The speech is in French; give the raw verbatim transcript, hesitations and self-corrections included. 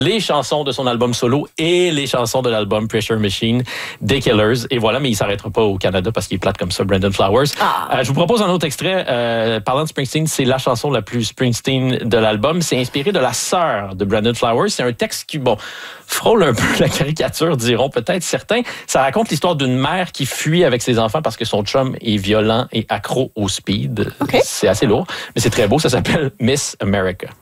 les chansons de son album solo et les chansons de l'album Pressure Machine des Killers. Et voilà, mais il ne s'arrêtera pas au Canada parce qu'il est plate comme ça, Brandon Flowers. Ah. Euh, je vous propose un autre extrait. Euh, parlant de Springsteen, c'est la chanson la plus Springsteen de l'album. C'est inspiré de la sœur de Brandon Flowers. C'est un texte qui, bon, frôle un peu la caricature, diront peut-être certains. Ça raconte l'histoire d'une mère qui fuit avec ses enfants parce que son chum est violent et accro au speed. Okay. C'est assez lourd, mais c'est très beau. Ça s'appelle Miss America.